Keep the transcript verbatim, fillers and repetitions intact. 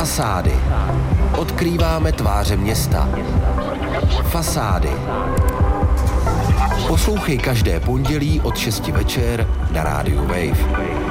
Fasády. Odkrýváme tváře města. Fasády. Poslouchej každé pondělí od šesti večer na rádiu Wave.